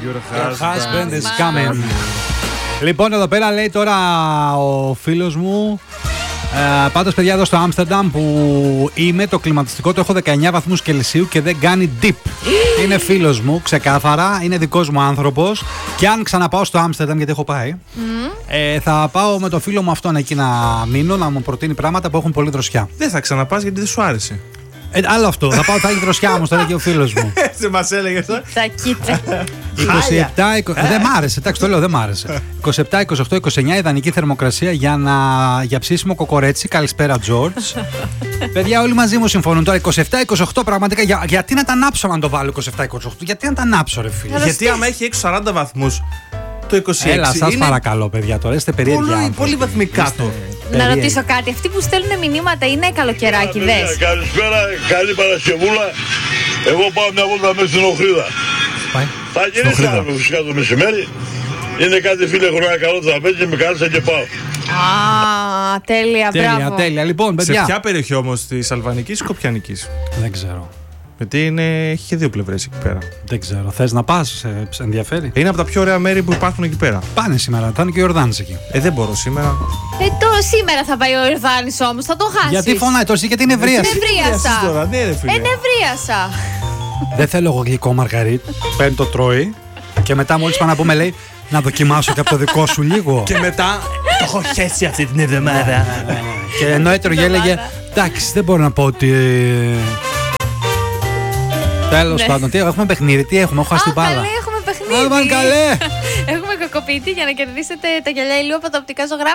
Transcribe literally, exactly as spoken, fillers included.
Your husband is coming. Λοιπόν, εδώ πέρα λέει τώρα ο φίλος μου. Ε, πάντως, παιδιά, εδώ στο Άμστερνταμ που είμαι, το κλιματιστικό το έχω δεκαεννιά βαθμούς Κελσίου και δεν κάνει dip. Είναι φίλος μου, ξεκάθαρα, είναι δικός μου άνθρωπος. Και αν ξαναπάω στο Άμστερνταμ, γιατί έχω πάει, mm. ε, θα πάω με το φίλο μου αυτόν εκεί να μείνω, να μου προτείνει πράγματα που έχουν πολύ δροσιά. Δεν θα ξαναπάς γιατί δεν σου άρεσε. Ε, άλλο αυτό, θα πάω, θα έχει δροσιά όμως, τώρα και ο φίλος μου. Έτσι μας έλεγε αυτό. Τα κίτσα. είκοσι επτά, είκοσι... δεν μ' άρεσε, εντάξει, το λέω, δεν μ' άρεσε. είκοσι επτά, είκοσι οκτώ, είκοσι εννιά ιδανική θερμοκρασία για, να... για ψήσιμο κοκορέτσι. Καλησπέρα, George. Παιδιά, όλοι μαζί μου συμφωνούν. Τώρα είκοσι επτά, είκοσι οκτώ πραγματικά. Για... Γιατί να τα ανάψω αν το βάλω είκοσι επτά, είκοσι οκτώ, γιατί να τα ανάψω, ρε φίλε. Γιατί άμα έχει έξω σαράντα βαθμούς. Το είκοσι έξι. Έλα, σας είναι... παρακαλώ, παιδιά, τώρα είστε περίεργοι. Πολύ, πολύ βαθμικά το. Να ρωτήσω κάτι. Αυτοί που στέλνουν μηνύματα είναι καλοκαιράκηδες? Καλησπέρα, καλή Παρασκευούλα. Εγώ πάω μια βόλτα μέσα στην Οχρίδα. Θα γυρίσει αύριο φυσικά το μεσημέρι. Είναι κάτι φίλε έχω ένα καλό τραπέζι και με κάλεσα και πάω. Α, τέλεια, τέλεια, μπράβο. Τέλεια, λοιπόν, παιδιά. Σε ποια περιοχή όμως, της Αλβανικής ή Σκοπιανικής? Δεν ξέρω. Γιατί είναι, έχει και δύο πλευρές εκεί πέρα. Δεν ξέρω. Θες να πας, σε, σε ενδιαφέρει? Είναι από τα πιο ωραία μέρη που υπάρχουν εκεί πέρα. Πάνε σήμερα, θα είναι και ο Ιορδάνης εκεί. Ε, δεν μπορώ σήμερα. Ε, το σήμερα θα πάει ο Ιορδάνης όμως, θα τον χάσεις. Γιατί φωνάει τόσο, γιατί είναι ευρίαση. Ενευρίασα. Ναι, ρε φίλε. Ενευρίασα. Δεν θέλω εγώ γλυκό Μαργαρίτ. Παίρνει το τρώει και μετά μόλις πάμε να πούμε λέει να δοκιμάσω και από το δικό σου λίγο. Και μετά το έχω χέσει αυτή την εβδομάδα. Και ενώ έτρωγε έλεγε εντάξει, δεν μπορώ να πω ότι. Τέλος πάντων, τι έχουμε παιχνίδι, τι έχουμε, έχω χάσει την μπάλα. Καλέ, έχουμε παιχνίδι. Ά, καλέ. Έχουμε κακοποιητή για να κερδίσετε τα γυαλιά ηλίου από τα οπτικά ζωγράφη.